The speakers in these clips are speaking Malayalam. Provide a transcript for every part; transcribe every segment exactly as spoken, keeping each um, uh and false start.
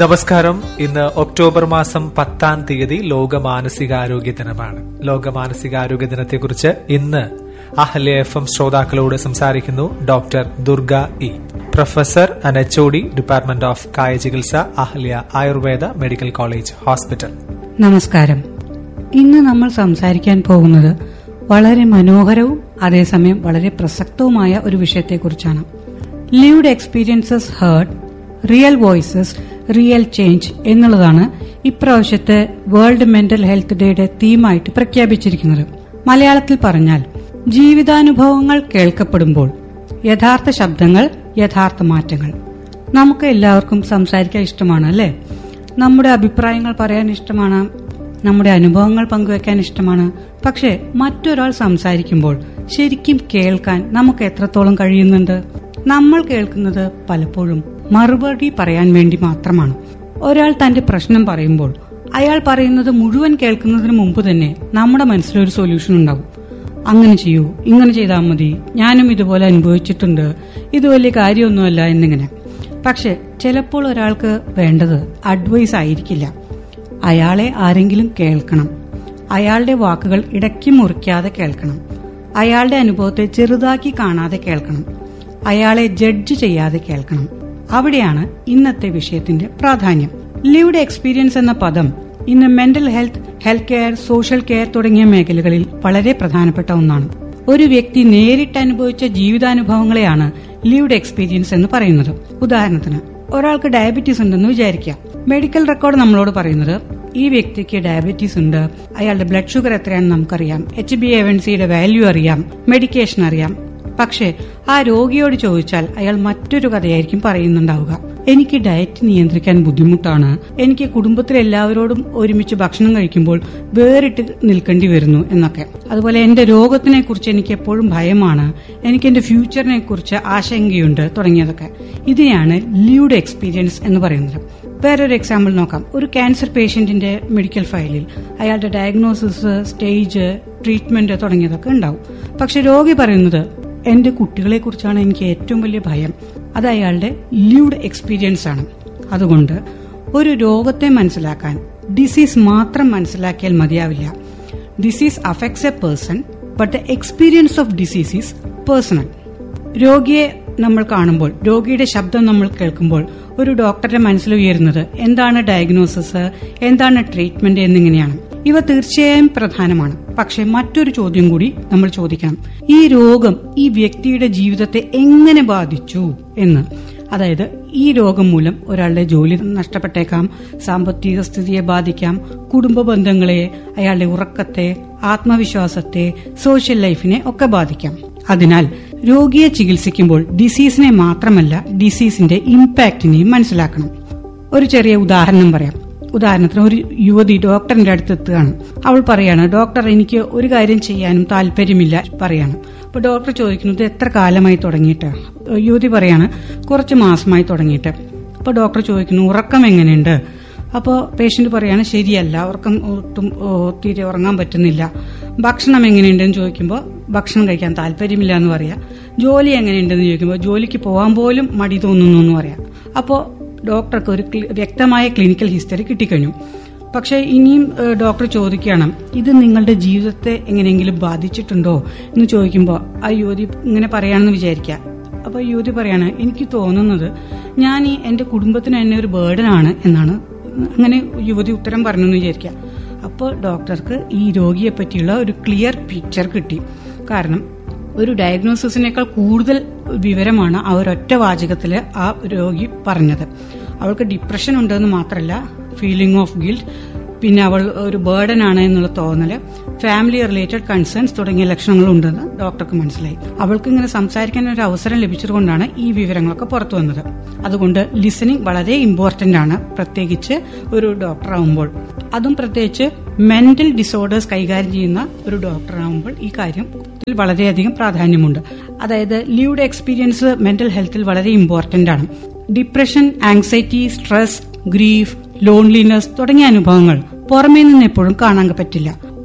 നമസ്കാരം. ഇന്ന് ഒക്ടോബർ മാസം പത്താം തീയതി ലോക മാനസികാരോഗ്യ ദിനമാണ്. ലോക മാനസികാരോഗ്യ ദിനത്തെക്കുറിച്ച് ഇന്ന് അഹല്യ എഫ് എം ശ്രോതാക്കളോട് സംസാരിക്കുന്നു doctor Durga E, professor and H O D, department of കായ ചികിത്സ, Ahalya Ayurveda medical college hospital. നമസ്കാരം. ഇന്ന് നമ്മൾ സംസാരിക്കാൻ പോകുന്നത് വളരെ മനോഹരവും അതേസമയം വളരെ പ്രസക്തവുമായ ഒരു വിഷയത്തെക്കുറിച്ചാണ്. Lived experiences heard, real voices, real change എന്നുള്ളതാണ് ഇപ്രാവശ്യത്തെ വേൾഡ് മെന്റൽ ഹെൽത്ത് ഡേയുടെ തീമായിട്ട് പ്രഖ്യാപിച്ചിരിക്കുന്നത്. മലയാളത്തിൽ പറഞ്ഞാൽ ജീവിതാനുഭവങ്ങൾ കേൾക്കപ്പെടുമ്പോൾ യഥാർത്ഥ ശബ്ദങ്ങൾ, യഥാർത്ഥ മാറ്റങ്ങൾ. നമുക്ക് എല്ലാവർക്കും സംസാരിക്കാൻ ഇഷ്ടമാണ് അല്ലേ? നമ്മുടെ അഭിപ്രായങ്ങൾ പറയാൻ ഇഷ്ടമാണ്, നമ്മുടെ അനുഭവങ്ങൾ പങ്കുവെക്കാൻ ഇഷ്ടമാണ്. പക്ഷെ മറ്റൊരാൾ സംസാരിക്കുമ്പോൾ ശരിക്കും കേൾക്കാൻ നമുക്ക് എത്രത്തോളം കഴിയുന്നുണ്ട്? നമ്മൾ കേൾക്കുന്നത് പലപ്പോഴും മറുപടി പറയാൻ വേണ്ടി മാത്രമാണ്. ഒരാൾ തന്റെ പ്രശ്നം പറയുമ്പോൾ അയാൾ പറയുന്നത് മുഴുവൻ കേൾക്കുന്നതിന് മുമ്പ് തന്നെ നമ്മുടെ മനസ്സിലൊരു സൊല്യൂഷൻ ഉണ്ടാവും. അങ്ങനെ ചെയ്യൂ, ഇങ്ങനെ ചെയ്താൽ മതി, ഞാനും ഇതുപോലെ അനുഭവിച്ചിട്ടുണ്ട്, ഇത് വലിയ കാര്യമൊന്നുമല്ല എന്നിങ്ങനെ. പക്ഷെ ചിലപ്പോൾ ഒരാൾക്ക് വേണ്ടത് അഡ്വൈസ് ആയിരിക്കില്ല. അയാളെ ആരെങ്കിലും കേൾക്കണം. അയാളുടെ വാക്കുകൾ ഇടയ്ക്ക് മുറിക്കാതെ കേൾക്കണം. അയാളുടെ അനുഭവത്തെ ചെറുതാക്കി കാണാതെ കേൾക്കണം. അയാളെ ജഡ്ജ് ചെയ്യാതെ കേൾക്കണം. അവിടെയാണ് ഇന്നത്തെ വിഷയത്തിന്റെ പ്രാധാന്യം. ലിവ്ഡ് എക്സ്പീരിയൻസ് എന്ന പദം ഇന്ന് mental health, health care, social care തുടങ്ങിയ മേഖലകളിൽ വളരെ പ്രധാനപ്പെട്ട ഒന്നാണ്. ഒരു വ്യക്തി നേരിട്ട് അനുഭവിച്ച ജീവിതാനുഭവങ്ങളെയാണ് ലിവ്ഡ് എക്സ്പീരിയൻസ് എന്ന് പറയുന്നത്. ഉദാഹരണത്തിന്, ഒരാൾക്ക് ഡയബറ്റീസ് ഉണ്ടെന്ന് വിചാരിക്കാം. മെഡിക്കൽ റെക്കോർഡ് നമ്മളോട് പറയുന്നത് ഈ വ്യക്തിക്ക് ഡയബറ്റീസ് ഉണ്ട്, അയാളുടെ ബ്ലഡ് ഷുഗർ എത്രയാണെന്ന് നമുക്കറിയാം, എച്ച് ബി എ വൺ സിയുടെ വാല്യൂ അറിയാം, മെഡിക്കേഷൻ അറിയാം. പക്ഷെ ആ രോഗിയോട് ചോദിച്ചാൽ അയാൾ മറ്റൊരു കഥയായിരിക്കും പറയുന്നുണ്ടാവുക. എനിക്ക് ഡയറ്റ് നിയന്ത്രിക്കാൻ ബുദ്ധിമുട്ടാണ്, എനിക്ക് കുടുംബത്തിലെല്ലാവരോടും ഒരുമിച്ച് ഭക്ഷണം കഴിക്കുമ്പോൾ വേറിട്ട് നിൽക്കേണ്ടി വരുന്നു എന്നൊക്കെ. അതുപോലെ എന്റെ രോഗത്തിനെ കുറിച്ച് എനിക്ക് എപ്പോഴും ഭയമാണ്, എനിക്ക് എന്റെ ഫ്യൂച്ചറിനെ കുറിച്ച് ആശങ്കയുണ്ട് തുടങ്ങിയതൊക്കെ. ഇതിനെയാണ് ലിവ്ഡ് എക്സ്പീരിയൻസ് എന്ന് പറയുന്നത്. വേറൊരു എക്സാമ്പിൾ നോക്കാം. ഒരു ക്യാൻസർ പേഷ്യന്റിന്റെ മെഡിക്കൽ ഫയലിൽ അയാളുടെ ഡയഗ്നോസിസ്, സ്റ്റേജ്, ട്രീറ്റ്മെന്റ് തുടങ്ങിയതൊക്കെ ഉണ്ടാവും. പക്ഷെ രോഗി പറയുന്നത് എന്റെ കുട്ടികളെ കുറിച്ചാണ് എനിക്ക് ഏറ്റവും വലിയ ഭയം. അത് അയാളുടെ ലിവ്ഡ് എക്സ്പീരിയൻസ് ആണ്. അതുകൊണ്ട് ഒരു രോഗത്തെ മനസ്സിലാക്കാൻ ഡിസീസ് മാത്രം മനസ്സിലാക്കിയാൽ മതിയാവില്ല. Disease affects A person, but the experience of disease is personal. രോഗിയെ നമ്മൾ കാണുമ്പോൾ, രോഗിയുടെ ശബ്ദം നമ്മൾ കേൾക്കുമ്പോൾ ഒരു ഡോക്ടറുടെ മനസ്സിൽ ഉയരുന്നത് എന്താണ് ഡയഗ്നോസിസ്, എന്താണ് ട്രീറ്റ്മെന്റ് എന്നിങ്ങനെയാണ്. ഇവ തീർച്ചയായും പ്രധാനമാണ്. പക്ഷെ മറ്റൊരു ചോദ്യം കൂടി നമ്മൾ ചോദിക്കണം. ഈ രോഗം ഈ വ്യക്തിയുടെ ജീവിതത്തെ എങ്ങനെ ബാധിച്ചു എന്ന്. അതായത് ഈ രോഗം മൂലം ഒരാളുടെ ജോലി നഷ്ടപ്പെട്ടേക്കാം, സാമ്പത്തിക സ്ഥിതിയെ ബാധിക്കാം, കുടുംബ ബന്ധങ്ങളെ, അയാളുടെ ഉറക്കത്തെ, ആത്മവിശ്വാസത്തെ, സോഷ്യൽ ലൈഫിനെ ഒക്കെ ബാധിക്കാം. അതിനാൽ രോഗിയെ ചികിത്സിക്കുമ്പോൾ ഡിസീസിനെ മാത്രമല്ല ഡിസീസിന്റെ ഇമ്പാക്റ്റിനെയും മനസ്സിലാക്കണം. ഒരു ചെറിയ ഉദാഹരണം പറയാം. ഉദാഹരണത്തിന്, ഒരു യുവതി ഡോക്ടറിന്റെ അടുത്ത് എത്തുകയാണ്. അവൾ പറയാണ്, ഡോക്ടർ എനിക്ക് ഒരു കാര്യം ചെയ്യാനും താല്പര്യമില്ല പറയാണ്. അപ്പൊ ഡോക്ടർ ചോദിക്കുന്നത് എത്ര കാലമായി തുടങ്ങിയിട്ട്? യുവതി പറയാണ് കുറച്ച് മാസമായി തുടങ്ങിയിട്ട്. അപ്പൊ ഡോക്ടർ ചോദിക്കുന്നു ഉറക്കം എങ്ങനെയുണ്ട്? അപ്പോൾ പേഷ്യന്റ് പറയാണ് ശരിയല്ല, ഉറക്കം ഒട്ടും തീരെ ഉറങ്ങാൻ പറ്റുന്നില്ല. ഭക്ഷണം എങ്ങനെയുണ്ടെന്ന് ചോദിക്കുമ്പോൾ ഭക്ഷണം കഴിക്കാൻ താല്പര്യമില്ല എന്ന് പറയാം. ജോലി എങ്ങനെയുണ്ടെന്ന് ചോദിക്കുമ്പോൾ ജോലിക്ക് പോകാൻ പോലും മടി തോന്നുന്നു എന്ന് പറയാം. അപ്പോൾ ഡോക്ടർക്ക് ഒരു വ്യക്തമായ ക്ലിനിക്കൽ ഹിസ്റ്ററി കിട്ടിക്കഴിഞ്ഞു. പക്ഷെ ഇനിയും ഡോക്ടർ ചോദിക്കണം, ഇത് നിങ്ങളുടെ ജീവിതത്തെ എങ്ങനെയെങ്കിലും ബാധിച്ചിട്ടുണ്ടോ എന്ന് ചോദിക്കുമ്പോൾ ആ യുവതി ഇങ്ങനെ പറയാണെന്ന് വിചാരിക്കുക. അപ്പൊ യുവതി പറയാണ്, എനിക്ക് തോന്നുന്നത് ഞാൻ ഈ എന്റെ കുടുംബത്തിന് തന്നെ ഒരു ബേർഡനാണ് എന്നാണ്. അങ്ങനെ യുവതി ഉത്തരം പറഞ്ഞു എന്ന് വിചാരിക്കുക. അപ്പോൾ ഡോക്ടർക്ക് ഈ രോഗിയെ പറ്റിയുള്ള ഒരു ക്ലിയർ പിക്ചർ കിട്ടി. കാരണം ഒരു ഡയഗ്നോസിസിനേക്കാൾ കൂടുതൽ വിവരമാണ് ആ ഒരൊറ്റ വാചകത്തില് ആ രോഗി പറഞ്ഞത്. അവൾക്ക് ഡിപ്രഷൻ ഉണ്ടെന്ന് മാത്രമല്ല, ഫീലിംഗ് ഓഫ് ഗിൽറ്റ്, പിന്നെ അവൾ ഒരു ബേർഡൻ ആണ് എന്നുള്ള തോന്നല്, ഫാമിലി റിലേറ്റഡ് കൺസേൺസ് തുടങ്ങിയ ലക്ഷണങ്ങളുണ്ടെന്ന് ഡോക്ടർക്ക് മനസ്സിലായി. അവൾക്ക് ഇങ്ങനെ സംസാരിക്കാൻ ഒരു അവസരം ലഭിച്ചതുകൊണ്ടാണ് ഈ വിവരങ്ങളൊക്കെ പുറത്തു വന്നത്. അതുകൊണ്ട് ലിസണിംഗ് വളരെ ഇമ്പോർട്ടന്റ് ആണ്, പ്രത്യേകിച്ച് ഒരു ഡോക്ടർ ആവുമ്പോൾ. അതും പ്രത്യേകിച്ച് മെന്റൽ ഡിസോർഡേഴ്സ് കൈകാര്യം ചെയ്യുന്ന ഒരു ഡോക്ടർ ആവുമ്പോൾ ഈ കാര്യം വളരെയധികം പ്രാധാന്യമുണ്ട്. അതായത് ലിവ്ഡ് എക്സ്പീരിയൻസ് മെന്റൽ ഹെൽത്തിൽ വളരെ ഇമ്പോർട്ടന്റ് ആണ്. Depression, anxiety, stress, grief, loneliness തുടങ്ങിയ അനുഭവങ്ങൾ പുറമേ നിന്ന് എപ്പോഴും കാണാൻ പറ്റില്ല.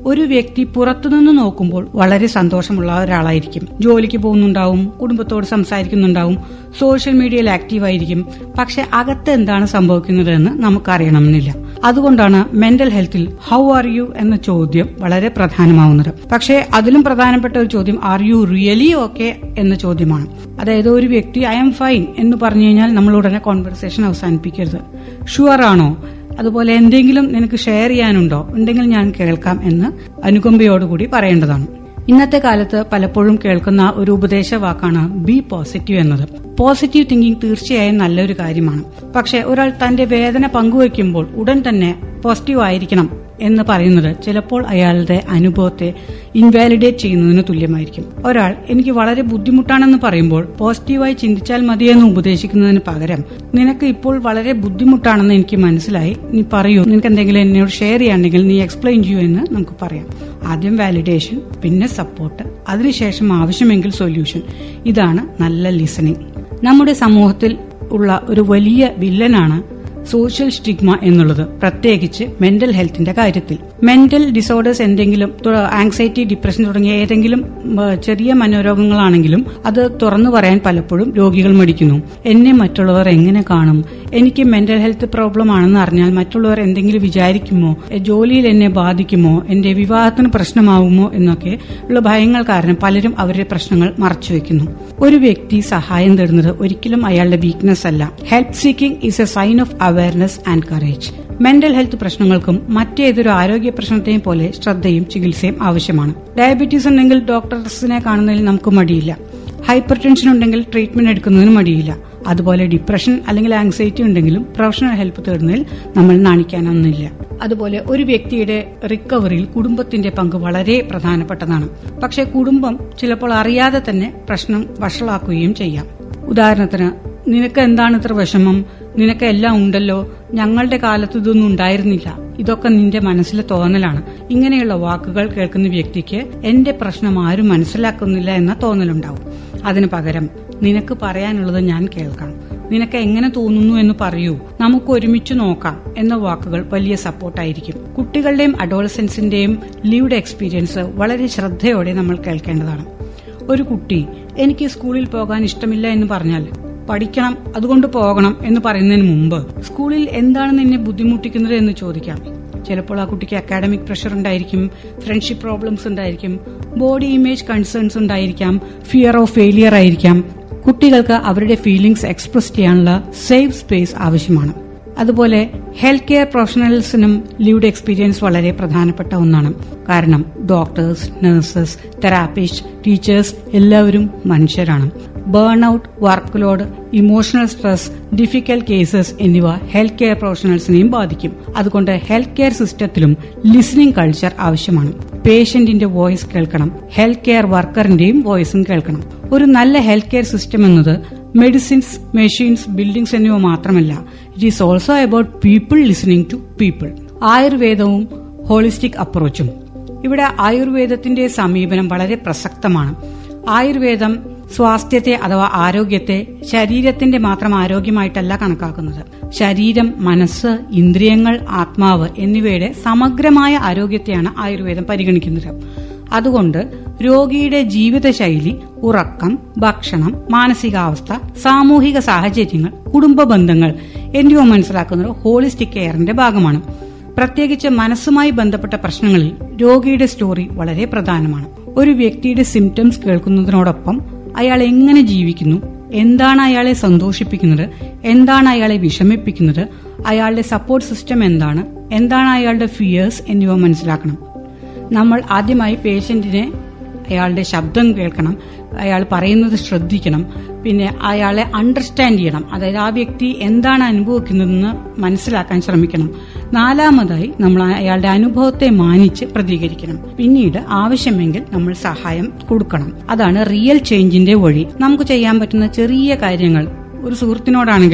ഒരു വ്യക്തി പുറത്തുനിന്ന് നോക്കുമ്പോൾ വളരെ സന്തോഷമുള്ള ഒരാളായിരിക്കും. ജോലിക്ക് പോകുന്നുണ്ടാവും, കുടുംബത്തോട് സംസാരിക്കുന്നുണ്ടാവും, സോഷ്യൽ മീഡിയയിൽ ആക്റ്റീവായിരിക്കും. പക്ഷെ അകത്ത് എന്താണ് സംഭവിക്കുന്നതെന്ന് നമുക്കറിയണമെന്നില്ല. അതുകൊണ്ടാണ് മെന്റൽ ഹെൽത്തിൽ ഹൗ ആർ യു എന്ന ചോദ്യം വളരെ പ്രധാനമാവുന്നത്. പക്ഷേ അതിലും പ്രധാനപ്പെട്ട ഒരു ചോദ്യം ആർ യു റിയലി ഓക്കെ എന്ന ചോദ്യമാണ്. അതായത് ഒരു വ്യക്തി ഐ എം ഫൈൻ എന്ന് പറഞ്ഞു കഴിഞ്ഞാൽ നമ്മൾ ഉടനെ കോൺവെർസേഷൻ അവസാനിപ്പിക്കരുത്. ഷുവർ ആണോ, അതുപോലെ എന്തെങ്കിലും നിനക്ക് ഷെയർ ചെയ്യാനുണ്ടോ, ഉണ്ടെങ്കിൽ ഞാൻ കേൾക്കാം എന്ന് അനുകമ്പയോടുകൂടി പറയേണ്ടതാണ്. ഇന്നത്തെ കാലത്ത് പലപ്പോഴും കേൾക്കുന്ന ഒരു ഉപദേശ വാക്കാണ് ബി പോസിറ്റീവ് എന്നത്. പോസിറ്റീവ് തിങ്കിങ് തീർച്ചയായും നല്ലൊരു കാര്യമാണ്. പക്ഷെ ഒരാൾ തന്റെ വേദന പങ്കുവയ്ക്കുമ്പോൾ ഉടൻ തന്നെ പോസിറ്റീവ് ആയിരിക്കണം എന്ന് പറയുന്നത് ചിലപ്പോൾ അയാളുടെ അനുഭവത്തെ ഇൻവാലിഡേറ്റ് ചെയ്യുന്നതിന് തുല്യമായിരിക്കും. ഒരാൾ എനിക്ക് വളരെ ബുദ്ധിമുട്ടാണെന്ന് പറയുമ്പോൾ പോസിറ്റീവായി ചിന്തിച്ചാൽ മതിയെന്ന് ഉപദേശിക്കുന്നതിന് പകരം നിനക്ക് ഇപ്പോൾ വളരെ ബുദ്ധിമുട്ടാണെന്ന് എനിക്ക് മനസ്സിലായി, നീ പറയൂ, നിനക്ക് എന്തെങ്കിലും എന്നോട് ഷെയർ ചെയ്യാണെങ്കിൽ നീ എക്സ്പ്ലെയിൻ ചെയ്യൂ എന്ന് നമുക്ക് പറയാം. ആദ്യം വാലിഡേഷൻ, പിന്നെ സപ്പോർട്ട്, അതിനുശേഷം ആവശ്യമെങ്കിൽ സൊല്യൂഷൻ. ഇതാണ് നല്ല ലിസണിംഗ്. നമ്മുടെ സമൂഹത്തിൽ ഉള്ള ഒരു വലിയ വില്ലനാണ് സോഷ്യൽ സ്റ്റിഗ്മ എന്നുള്ളത്, പ്രത്യേകിച്ച് മെന്റൽ ഹെൽത്തിന്റെ കാര്യത്തിൽ. മെന്റൽ ഡിസോർഡേഴ്സ് എന്തെങ്കിലും, ആങ്സൈറ്റി, ഡിപ്രഷൻ തുടങ്ങിയ ഏതെങ്കിലും ചെറിയ മനോരോഗങ്ങളാണെങ്കിലും അത് തുറന്നു പറയാൻ പലപ്പോഴും രോഗികൾ മടിക്കുന്നു. എന്നെ മറ്റുള്ളവർ എങ്ങനെ കാണും, എനിക്ക് മെന്റൽ ഹെൽത്ത് പ്രോബ്ലം ആണെന്ന് അറിഞ്ഞാൽ മറ്റുള്ളവർ എന്തെങ്കിലും വിചാരിക്കുമോ, ജോലിയിൽ എന്നെ ബാധിക്കുമോ, എന്റെ വിവാഹത്തിന് പ്രശ്നമാവുമോ എന്നൊക്കെ ഉള്ള ഭയങ്ങൾ കാരണം പലരും അവരുടെ പ്രശ്നങ്ങൾ മറച്ചുവെക്കുന്നു. ഒരു വ്യക്തി സഹായം തേടുന്നത് ഒരിക്കലും അയാളുടെ വീക്ക്നെസ് അല്ല. Help seeking is A sign of awareness and courage. Mental health പ്രശ്നങ്ങൾക്കും മറ്റേതൊരു ആരോഗ്യ പ്രശ്നത്തെയും പോലെ ശ്രദ്ധയും ചികിത്സയും ആവശ്യമാണ്. ഡയബറ്റീസ് ഉണ്ടെങ്കിൽ ഡോക്ടേഴ്സിനെ കാണുന്നതിൽ നമുക്ക് മടിയില്ല. ഹൈപ്പർ ടെൻഷൻ ഉണ്ടെങ്കിൽ ട്രീറ്റ്മെന്റ് എടുക്കുന്നതിന് മടിയില്ല. അതുപോലെ ഡിപ്രഷൻ അല്ലെങ്കിൽ ആങ്സൈറ്റി ഉണ്ടെങ്കിലും പ്രൊഫഷണൽ ഹെൽപ്പ് തേടുന്നതിൽ നമ്മൾ നാണിക്കാനൊന്നുമില്ല. അതുപോലെ ഒരു വ്യക്തിയുടെ റിക്കവറിയിൽ കുടുംബത്തിന്റെ പങ്ക് വളരെ പ്രധാനപ്പെട്ടതാണ്. പക്ഷെ കുടുംബം ചിലപ്പോൾ അറിയാതെ തന്നെ പ്രശ്നം വഷളാക്കുകയും ചെയ്യാം. ഉദാഹരണത്തിന്, നിനക്ക് എന്താണ് ഇത്ര വിഷമം, നിനക്ക് എല്ലാം ഉണ്ടല്ലോ, ഞങ്ങളുടെ കാലത്ത് ഇതൊന്നും ഉണ്ടായിരുന്നില്ല, ഇതൊക്കെ നിന്റെ മനസ്സിലെ തോന്നലാണ്. ഇങ്ങനെയുള്ള വാക്കുകൾ കേൾക്കുന്ന വ്യക്തിക്ക് എന്റെ പ്രശ്നം ആരും മനസ്സിലാക്കുന്നില്ല എന്ന തോന്നലുണ്ടാവും. അതിനു പകരം നിനക്ക് പറയാനുള്ളത് ഞാൻ കേൾക്കാം, നിനക്ക് എങ്ങനെ തോന്നുന്നു എന്ന് പറയൂ, നമുക്ക് ഒരുമിച്ച് നോക്കാം എന്ന വാക്കുകൾ വലിയ സപ്പോർട്ടായിരിക്കും. കുട്ടികളുടെയും അഡോളസൻസിന്റെയും ലിവ്ഡ് എക്സ്പീരിയൻസ് വളരെ ശ്രദ്ധയോടെ നമ്മൾ കേൾക്കേണ്ടതാണ്. ഒരു കുട്ടി എനിക്ക് സ്കൂളിൽ പോകാൻ ഇഷ്ടമില്ല എന്ന് പറഞ്ഞാൽ പഠിക്കണം, അതുകൊണ്ട് പോകണം എന്ന് പറയുന്നതിന് മുമ്പ് സ്കൂളിൽ എന്താണ് നിന്നെ ബുദ്ധിമുട്ടിക്കുന്നത് എന്ന് ചോദിക്കാം. ചിലപ്പോൾ ആ കുട്ടിക്ക് അക്കാഡമിക് പ്രഷർ ഉണ്ടായിരിക്കും, ഫ്രണ്ട്ഷിപ്പ് പ്രോബ്ലംസ് ഉണ്ടായിരിക്കും, ബോഡി ഇമേജ് കൺസേൺസ് ഉണ്ടായിരിക്കാം, ഫിയർ ഓഫ് ഫെയിലിയർ ആയിരിക്കാം. കുട്ടികൾക്ക് അവരുടെ ഫീലിംഗ്സ് എക്സ്പ്രസ് ചെയ്യാനുള്ള സേഫ് സ്പേസ് ആവശ്യമാണ്. അതുപോലെ ഹെൽത്ത് കെയർ പ്രൊഫഷണൽസിനും ലിവ്ഡ് എക്സ്പീരിയൻസ് വളരെ പ്രധാനപ്പെട്ട ഒന്നാണ്. കാരണം ഡോക്ടേഴ്സ്, നഴ്സസ്, തെറാപ്പിസ്റ്റ്, ടീച്ചേഴ്സ് എല്ലാവരും മനുഷ്യരാണ്. Burn out, work load, emotional stress, difficult cases എന്നിവ ഹെൽത്ത് കെയർ പ്രൊഫഷണൽസിനെയും ബാധിക്കും. അതുകൊണ്ട് ഹെൽത്ത് കെയർ സിസ്റ്റത്തിലും ലിസണിംഗ് കൾച്ചർ ആവശ്യമാണ്. പേഷ്യന്റിന്റെ വോയിസ് കേൾക്കണം, ഹെൽത്ത് കെയർ വർക്കറിന്റെയും വോയിസും കേൾക്കണം. ഒരു നല്ല ഹെൽത്ത് കെയർ സിസ്റ്റം എന്നത് മെഡിസിൻസ്, മെഷീൻസ്, ബിൽഡിംഗ്സ് എന്നിവ മാത്രമല്ല, it is also about people listening to people. ആയുർവേദവും holistic അപ്രോച്ചും. ഇവിടെ ആയുർവേദത്തിന്റെ സമീപനം വളരെ പ്രസക്തമാണ്. ആയുർവേദം സ്വാസ്ഥ്യത്തെ അഥവാ ആരോഗ്യത്തെ ശരീരത്തിന്റെ മാത്രം ആരോഗ്യമായിട്ടല്ല കണക്കാക്കുന്നത്. ശരീരം, മനസ്സ്, ഇന്ദ്രിയങ്ങൾ, ആത്മാവ് എന്നിവയുടെ സമഗ്രമായ ആരോഗ്യത്തെയാണ് ആയുർവേദം പരിഗണിക്കുന്നത്. അതുകൊണ്ട് രോഗിയുടെ ജീവിതശൈലി, ഉറക്കം, ഭക്ഷണം, മാനസികാവസ്ഥ, സാമൂഹിക സാഹചര്യങ്ങൾ, കുടുംബ ബന്ധങ്ങൾ എന്നിവ മനസ്സിലാക്കുന്നത് ഹോളിസ്റ്റിക് കെയറിന്റെ ഭാഗമാണ്. പ്രത്യേകിച്ച് മനസ്സുമായി ബന്ധപ്പെട്ട പ്രശ്നങ്ങളിൽ രോഗിയുടെ സ്റ്റോറി വളരെ പ്രധാനമാണ്. ഒരു വ്യക്തിയുടെ സിംറ്റംസ് കേൾക്കുന്നതിനോടൊപ്പം അയാൾ എങ്ങനെ ജീവിക്കുന്നു, എന്താണ് അയാളെ സന്തോഷിപ്പിക്കുന്നത്, എന്താണ് അയാളെ വിഷമിപ്പിക്കുന്നത്, അയാളുടെ സപ്പോർട്ട് സിസ്റ്റം എന്താണ്, എന്താണ് അയാളുടെ ഫിയേഴ്സ് എന്നിവ മനസ്സിലാക്കണം. നമ്മൾ ആദ്യമായി പേഷ്യന്റിനെ അയാളുടെ ശബ്ദം കേൾക്കണം, അയാൾ പറയുന്നത് ശ്രദ്ധിക്കണം, പിന്നെ അയാളെ അണ്ടർസ്റ്റാൻഡ് ചെയ്യണം. അതായത് ആ വ്യക്തി എന്താണ് അനുഭവിക്കുന്നതെന്ന് മനസ്സിലാക്കാൻ ശ്രമിക്കണം. നാലാമതായി നമ്മൾ അയാളുടെ അനുഭവത്തെ മാനിച്ച് പ്രതികരിക്കണം. പിന്നീട് ആവശ്യമെങ്കിൽ നമ്മൾ സഹായം കൊടുക്കണം. അതാണ് റിയൽ ചേഞ്ചിന്റെ വഴി. നമുക്ക് ചെയ്യാൻ പറ്റുന്ന ചെറിയ കാര്യങ്ങൾ. ഒരു സുഹൃത്തിനോടാണെങ്കിൽ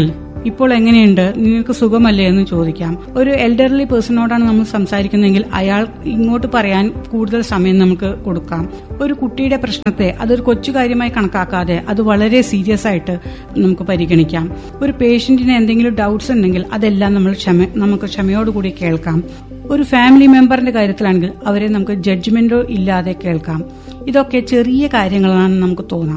ഇപ്പോൾ എങ്ങനെയുണ്ട്, നിങ്ങൾക്ക് സുഖമല്ലേ എന്ന് ചോദിക്കാം. ഒരു എൽഡർലി പേഴ്സണോടാണ് നമ്മൾ സംസാരിക്കുന്നതെങ്കിൽ അയാൾ ഇങ്ങോട്ട് പറയാൻ കൂടുതൽ സമയം നമുക്ക് കൊടുക്കാം. ഒരു കുട്ടിയുടെ പ്രശ്നത്തെ അതൊരു കൊച്ചു കാര്യമായി കണക്കാക്കാതെ അത് വളരെ സീരിയസ് ആയിട്ട് നമുക്ക് പരിഗണിക്കാം. ഒരു പേഷ്യന്റിന് എന്തെങ്കിലും ഡൗട്ട്സ് ഉണ്ടെങ്കിൽ അതെല്ലാം നമ്മൾ ക്ഷമ നമുക്ക് ക്ഷമയോടുകൂടി കേൾക്കാം. ഒരു ഫാമിലി മെമ്പറിന്റെ കാര്യത്തിലാണെങ്കിൽ അവരെ നമുക്ക് ജഡ്ജ്മെന്റോ ഇല്ലാതെ കേൾക്കാം. ഇതൊക്കെ ചെറിയ കാര്യങ്ങളാണെന്ന് നമുക്ക് തോന്നാം.